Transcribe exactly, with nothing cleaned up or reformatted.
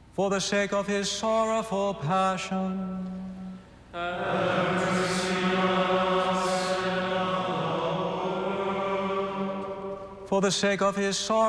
For the sake of his sorrowful passion. Have mercy on us and on the world. For the sake of his sorrowful